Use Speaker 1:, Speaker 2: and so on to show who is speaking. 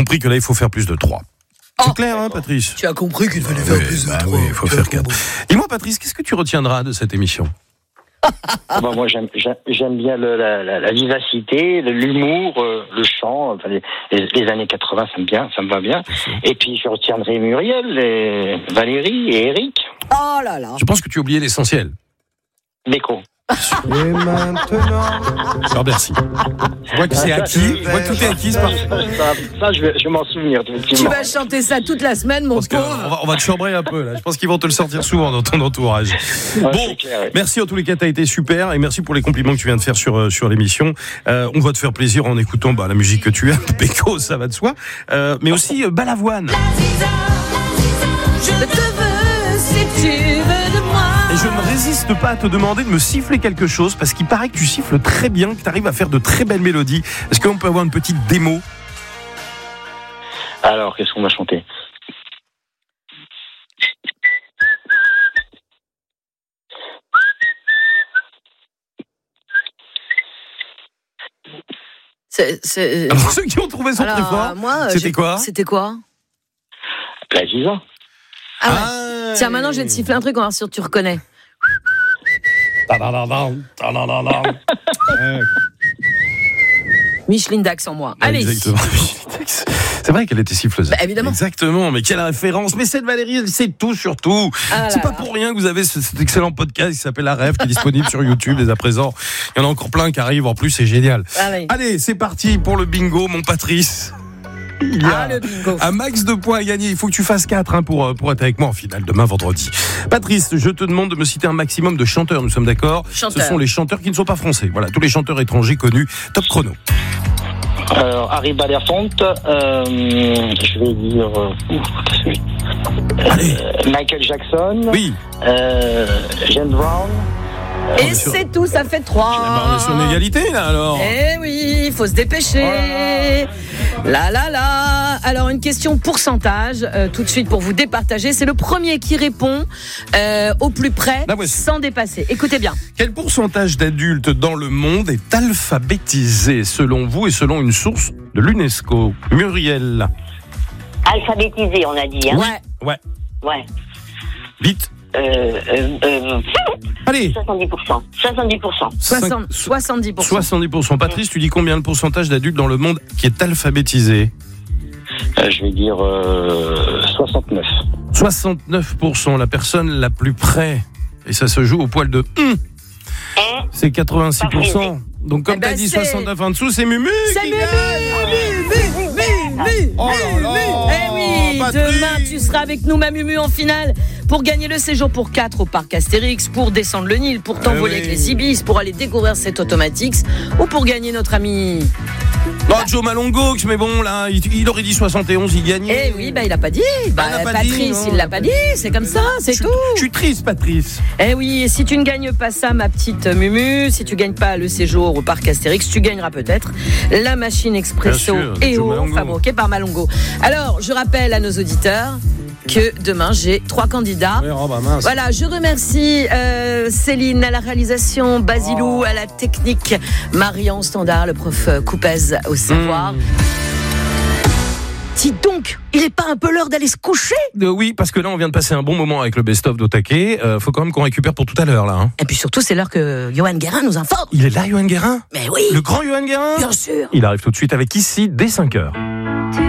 Speaker 1: compris que là, il faut faire plus de 3. C'est clair, hein, Patrice?
Speaker 2: Tu as compris qu'il fallait faire plus de 3.
Speaker 1: Oui, il faut faire 4. Dis-moi, Patrice, qu'est-ce que tu retiendras de cette émission?
Speaker 3: Moi, j'aime bien la vivacité, l'humour, le chant. Enfin, les années 80, ça me va bien. Et puis, je retiendrai Muriel, et Valérie et Eric.
Speaker 2: Oh là là.
Speaker 1: Je pense que tu as oublié l'essentiel.
Speaker 3: L'écho.
Speaker 4: Et maintenant.
Speaker 1: Alors, merci. Je vois que c'est acquis. Je vois que tout est acquis. C'est parfait.
Speaker 3: Ça, je vais m'en souvenir, effectivement.
Speaker 2: Tu vas chanter ça toute la semaine, mon pauvre.
Speaker 1: On va te chambrer un peu, là. Je pense qu'ils vont te le sortir souvent dans ton entourage.
Speaker 3: Ouais,
Speaker 1: Bon,
Speaker 3: clair, ouais.
Speaker 1: merci en tous les cas, t'as été super. Et merci pour les compliments que tu viens de faire sur l'émission. On va te faire plaisir en écoutant la musique que tu aimes. Péco, ça va de soi. Mais aussi Balavoine.
Speaker 2: Je te veux si tu veux de moi.
Speaker 1: Et je ne résiste pas à te demander de me siffler quelque chose, parce qu'il paraît que tu siffles très bien, que tu arrives à faire de très belles mélodies. Est-ce qu'on peut avoir une petite démo?
Speaker 3: Alors, qu'est-ce qu'on va chanter?
Speaker 1: Alors, ceux qui ont trouvé son très fort, c'était quoi?
Speaker 3: La Giza.
Speaker 2: Ah ouais. Tiens, maintenant je vais te siffler un truc, on va voir si tu reconnais. Micheline Dax en moi. Allez.
Speaker 1: Exactement. C'est vrai qu'elle était siffleuse.
Speaker 2: Bah, évidemment.
Speaker 1: Exactement, mais quelle référence. Mais cette Valérie, elle sait tout sur tout. C'est pas pour rien que vous avez cet excellent podcast qui s'appelle La Rêve, qui est disponible sur YouTube dès à présent. Il y en a encore plein qui arrivent, en plus c'est génial. Allez, c'est parti pour le bingo, mon Patrice. Il y a un max de points à gagner. Il faut que tu fasses 4 pour être avec moi en finale demain vendredi. Patrice, je te demande de me citer un maximum de chanteurs. Nous sommes d'accord? Ce sont les chanteurs qui ne sont pas français. Voilà, tous les chanteurs étrangers connus. Top chrono.
Speaker 3: Alors, Harry Belafonte, je vais dire Michael Jackson.
Speaker 1: Oui.
Speaker 3: James Brown.
Speaker 2: Et c'est tout, ça fait 3.
Speaker 1: On est sur une égalité là alors.
Speaker 2: Eh oui, il faut se dépêcher. Là. Alors une question pourcentage, tout de suite pour vous départager. C'est le premier qui répond au plus près, sans dépasser. Écoutez bien.
Speaker 1: Quel pourcentage d'adultes dans le monde est alphabétisé selon vous et selon une source de l'UNESCO? Muriel.
Speaker 5: Alphabétisé, on a dit. Hein.
Speaker 2: Ouais.
Speaker 1: Vite. Allez.
Speaker 5: 70%.
Speaker 2: 70%.
Speaker 1: 70%. Patrice, tu dis combien le pourcentage d'adultes dans le monde qui est alphabétisé?
Speaker 3: Je vais dire 69.
Speaker 1: 69%, la personne la plus près. Et ça se joue au poil de c'est 86%. Donc comme tu as dit 69 en dessous, c'est Mumu qui gagne. Oh là là.
Speaker 2: Eh oui, demain tu seras avec nous, ma Mumu, en finale pour gagner le séjour pour 4 au parc Astérix, pour descendre le Nil, pour t'envoler avec les Ibis, pour aller découvrir cette Automatix, ou pour gagner notre ami
Speaker 1: Joe Malongo, mais bon là, il aurait dit 71, il gagnait.
Speaker 2: Eh oui, il a pas dit. Patrice, il l'a pas dit, c'est comme ça, c'est tout.
Speaker 1: Je suis triste, Patrice.
Speaker 2: Eh oui, et si tu ne gagnes pas ça, ma petite Mumu, si tu gagnes pas le séjour au parc Astérix, tu gagneras peut-être la machine expresso EO fabriquée par Malongo. Alors, je rappelle à nos auditeurs que demain j'ai 3 candidats. Voilà, je remercie Céline à la réalisation, Basilou à la technique, Marion Standard, le prof Coupez au savoir. Dis donc, il est pas un peu l'heure d'aller se coucher?
Speaker 1: Oui, parce que là on vient de passer un bon moment avec le best-of d'Otake. Faut quand même qu'on récupère pour tout à l'heure là. Hein.
Speaker 2: Et puis surtout, c'est l'heure que Johan Guérin nous informe.
Speaker 1: Il est là, Johan Guérin?
Speaker 2: Mais oui.
Speaker 1: Le grand Johan Guérin?
Speaker 2: Bien sûr.
Speaker 1: Il arrive tout de suite avec Ici dès 5h.